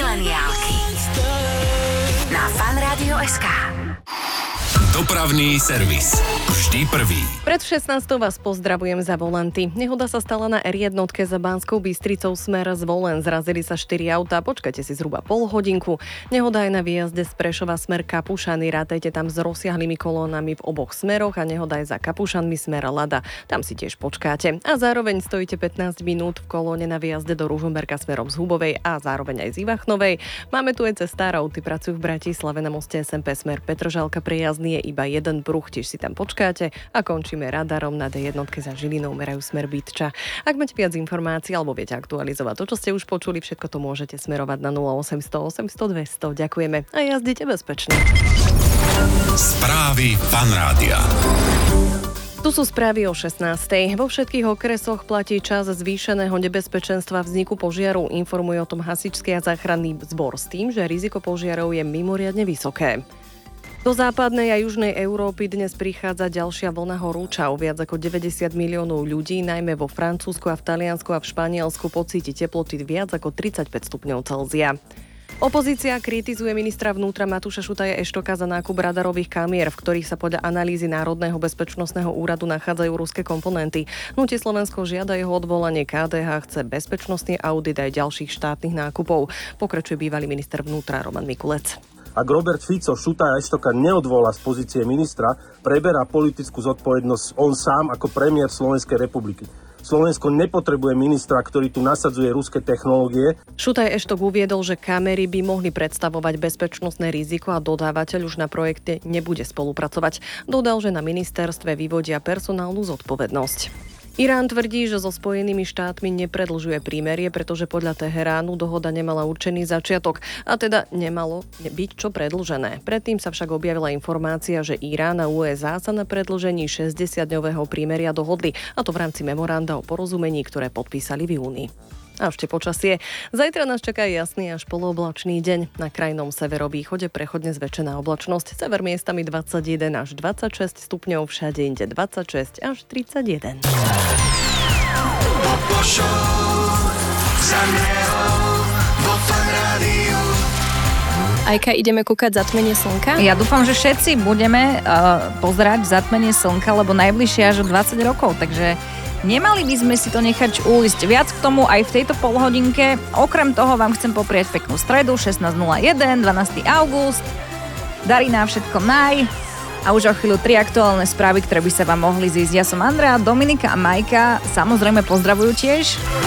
Mileniálky na FAN-rádio.sk. Dopravný servis. Vždy prvý. Pred 16. vás pozdravujem za volanty. Nehoda sa stala na R1 za Banskou Bystricou smer Zvolen. Zrazili sa 4 autá, počkajte si zhruba pol hodinku. Nehoda aj na výjazde z Prešova smer Kapušany. Rátajte tam s rozsiahlými kolónami v oboch smeroch a nehoda aj za Kapušanmi smer Lada. Tam si tiež počkáte. A zároveň stojíte 15 minút v kolóne na výjazde do Ružomberka smerom z Hubovej a zároveň aj z Ivachnovej. Máme tu aj cestárov, tí pracujú v Bratislave na moste SMP smer Petržalka. Prejazdný je iba jeden pruh, tiež si tam počkáte a končíme radarom na D1 za Žilinou, merajú smer Bytča. Ak máte viac informácií alebo viete aktualizovať to, čo ste už počuli, všetko to môžete smerovať na 0800 800 200. Ďakujeme a jazdite bezpečne. Správy FAN-rádia. Tu sú správy o 16. Vo všetkých okresoch platí čas zvýšeného nebezpečenstva vzniku požiaru. Informuje o tom hasičský a záchranný zbor s tým, že riziko požiarov je mimoriadne vysoké. Do západnej a južnej Európy dnes prichádza ďalšia vlna horúčav. Viac ako 90 miliónov ľudí, najmä vo Francúzsku a v Taliansku a v Španielsku, pocíti teploty viac ako 35 stupňov Celzia. Opozícia kritizuje ministra vnútra Matúša Šutaja Eštoka za nákup radarových kamier, v ktorých sa podľa analýzy Národného bezpečnostného úradu nachádzajú ruské komponenty. Hnutie Slovensko žiada jeho odvolanie. KDH chce bezpečnostný audit aj ďalších štátnych nákupov. Pokračuje bývalý minister vnútra Roman Mikulec. Ak Robert Fico Šutaja Eštoka neodvolá z pozície ministra, preberá politickú zodpovednosť on sám ako premiér Slovenskej republiky. Slovensko nepotrebuje ministra, ktorý tu nasadzuje ruské technológie. Šutaj Eštok uviedol, že kamery by mohli predstavovať bezpečnostné riziko a dodávateľ už na projekte nebude spolupracovať. Dodal, že na ministerstve vyvodia personálnu zodpovednosť. Irán tvrdí, že so Spojenými štátmi nepredlžuje prímerie, pretože podľa Teheránu dohoda nemala určený začiatok a teda nemalo byť čo predlžené. Predtým sa však objavila informácia, že Irán a USA sa na predlžení 60-dňového prímeria dohodli, a to v rámci memoranda o porozumení, ktoré podpísali v júni. A ešte počasie. Zajtra nás čaká jasný až polooblačný deň. Na krajnom severovýchode prechodne zväčšená oblačnosť. Sever miestami 21 až 26 stupňov, všade inde 26 až 31. Ajka, ideme kúkať zatmenie slnka? Ja dúfam, že všetci budeme pozerať zatmenie slnka, lebo najbližšie až o 20 rokov, takže nemali by sme si to nechať ujsť. Viac k tomu aj v tejto polhodinke. Okrem toho vám chcem poprieť peknú stredu, 16.01, 12. august. Darí nám všetko naj. A už o chvíľu 3 aktuálne správy, ktoré by sa vám mohli zísť. Ja som Andrea, Dominika a Majka samozrejme pozdravujú tiež.